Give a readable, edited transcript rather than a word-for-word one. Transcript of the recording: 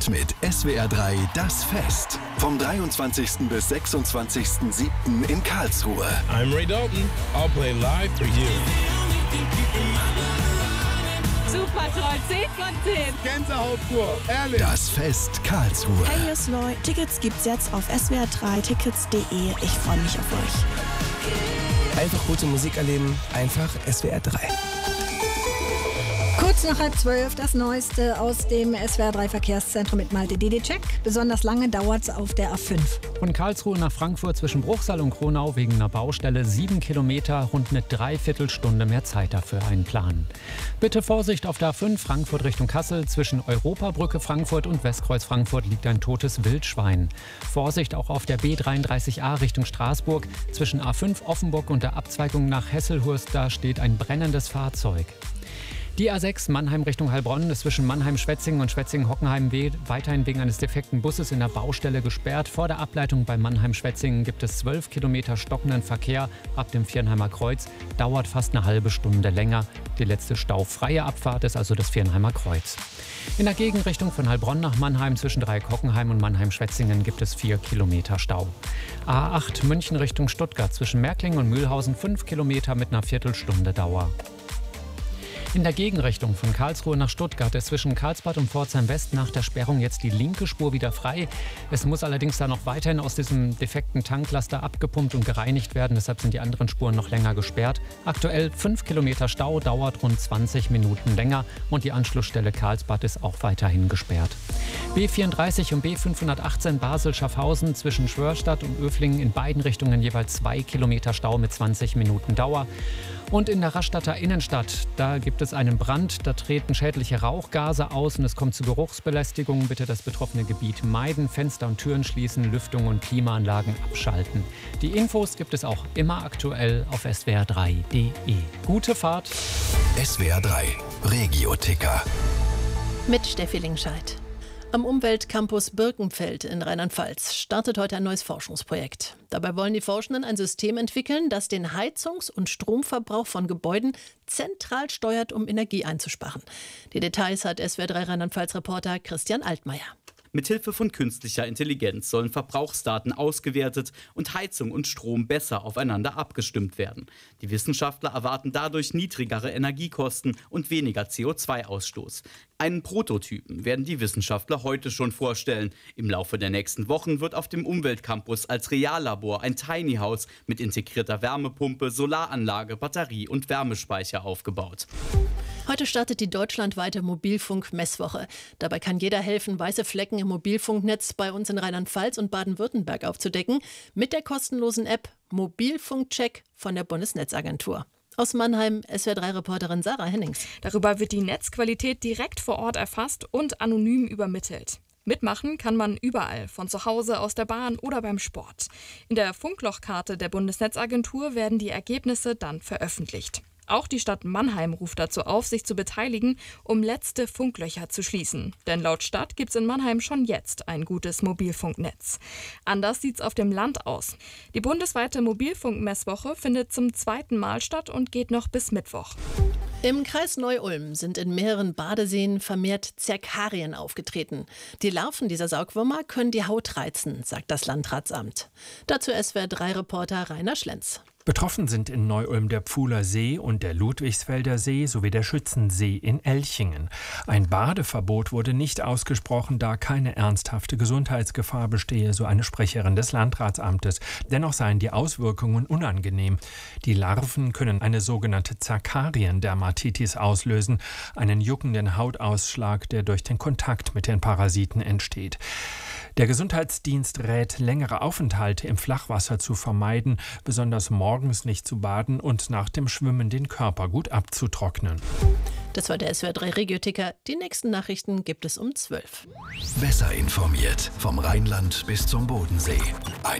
Zeit mit SWR3 Das Fest. Vom 23. bis 26.07. in Karlsruhe. I'm Ray Dalton. I'll play live for you. Super toll, 10 von 10. Gänsehaut pur, ehrlich. Das Fest Karlsruhe. Hey, hier ist neu. Tickets gibt's jetzt auf swr3tickets.de. Ich freue mich auf euch. Einfach gute Musik erleben, einfach SWR3. Kurz nach 11:30 das Neueste aus dem SWR3 Verkehrszentrum mit Malte Dedicek. Besonders lange dauert es auf der A5. Von Karlsruhe nach Frankfurt zwischen Bruchsal und Kronau wegen einer Baustelle 7 Kilometer, rund eine Dreiviertelstunde mehr Zeit dafür einplanen. Bitte Vorsicht auf der A5 Frankfurt Richtung Kassel. Zwischen Europabrücke Frankfurt und Westkreuz Frankfurt liegt ein totes Wildschwein. Vorsicht auch auf der B33a Richtung Straßburg. Zwischen A5 Offenburg und der Abzweigung nach Hesselhurst, da steht ein brennendes Fahrzeug. Die A6 Mannheim Richtung Heilbronn ist zwischen Mannheim-Schwetzingen und Schwetzingen-Hockenheim weiterhin wegen eines defekten Busses in der Baustelle gesperrt. Vor der Ableitung bei Mannheim-Schwetzingen gibt es 12 Kilometer stockenden Verkehr ab dem Viernheimer Kreuz. Dauert fast eine halbe Stunde länger. Die letzte staufreie Abfahrt ist also das Viernheimer Kreuz. In der Gegenrichtung von Heilbronn nach Mannheim zwischen Dreieck-Hockenheim und Mannheim-Schwetzingen gibt es 4 Kilometer Stau. A8 München Richtung Stuttgart zwischen Märklingen und Mühlhausen 5 Kilometer mit einer Viertelstunde Dauer. In der Gegenrichtung von Karlsruhe nach Stuttgart ist zwischen Karlsbad und Pforzheim West nach der Sperrung jetzt die linke Spur wieder frei. Es muss allerdings da noch weiterhin aus diesem defekten Tanklaster abgepumpt und gereinigt werden. Deshalb sind die anderen Spuren noch länger gesperrt. Aktuell 5 Kilometer Stau, dauert rund 20 Minuten länger und die Anschlussstelle Karlsbad ist auch weiterhin gesperrt. B34 und B518 Basel-Schaffhausen zwischen Schwörstadt und Öflingen in beiden Richtungen jeweils 2 Kilometer Stau mit 20 Minuten Dauer. Und in der Rastatter Innenstadt, da gibt es einen Brand, da treten schädliche Rauchgase aus und es kommt zu Geruchsbelästigungen. Bitte das betroffene Gebiet meiden, Fenster und Türen schließen, Lüftung und Klimaanlagen abschalten. Die Infos gibt es auch immer aktuell auf swr3.de. Gute Fahrt. SWR3 Regio-Ticker. Mit Steffi Lingscheid. Am Umweltcampus Birkenfeld in Rheinland-Pfalz startet heute ein neues Forschungsprojekt. Dabei wollen die Forschenden ein System entwickeln, das den Heizungs- und Stromverbrauch von Gebäuden zentral steuert, um Energie einzusparen. Die Details hat SWR3 Rheinland-Pfalz-Reporter Christian Altmaier. Mithilfe von künstlicher Intelligenz sollen Verbrauchsdaten ausgewertet und Heizung und Strom besser aufeinander abgestimmt werden. Die Wissenschaftler erwarten dadurch niedrigere Energiekosten und weniger CO2-Ausstoß. Einen Prototypen werden die Wissenschaftler heute schon vorstellen. Im Laufe der nächsten Wochen wird auf dem Umweltcampus als Reallabor ein Tiny House mit integrierter Wärmepumpe, Solaranlage, Batterie und Wärmespeicher aufgebaut. Heute startet die deutschlandweite Mobilfunk-Messwoche. Dabei kann jeder helfen, weiße Flecken im Mobilfunknetz bei uns in Rheinland-Pfalz und Baden-Württemberg aufzudecken, mit der kostenlosen App Mobilfunkcheck von der Bundesnetzagentur. Aus Mannheim, SWR3-Reporterin Sarah Hennings. Darüber wird die Netzqualität direkt vor Ort erfasst und anonym übermittelt. Mitmachen kann man überall, von zu Hause, aus der Bahn oder beim Sport. In der Funklochkarte der Bundesnetzagentur werden die Ergebnisse dann veröffentlicht. Auch die Stadt Mannheim ruft dazu auf, sich zu beteiligen, um letzte Funklöcher zu schließen. Denn laut Stadt gibt es in Mannheim schon jetzt ein gutes Mobilfunknetz. Anders sieht es auf dem Land aus. Die bundesweite Mobilfunkmesswoche findet zum 2. Mal statt und geht noch bis Mittwoch. Im Kreis Neu-Ulm sind in mehreren Badeseen vermehrt Zerkarien aufgetreten. Die Larven dieser Saugwürmer können die Haut reizen, sagt das Landratsamt. Dazu SWR3-Reporter Rainer Schlenz. Betroffen sind in Neu-Ulm der Pfuhler See und der Ludwigsfelder See sowie der Schützensee in Elchingen. Ein Badeverbot wurde nicht ausgesprochen, da keine ernsthafte Gesundheitsgefahr bestehe, so eine Sprecherin des Landratsamtes. Dennoch seien die Auswirkungen unangenehm. Die Larven können eine sogenannte Zerkarien-Dermatitis auslösen, einen juckenden Hautausschlag, der durch den Kontakt mit den Parasiten entsteht. Der Gesundheitsdienst rät, längere Aufenthalte im Flachwasser zu vermeiden, besonders morgens nicht zu baden und nach dem Schwimmen den Körper gut abzutrocknen. Das war der SWR3 Regio-Ticker. Die nächsten Nachrichten gibt es um 12. Besser informiert vom Rheinland bis zum Bodensee.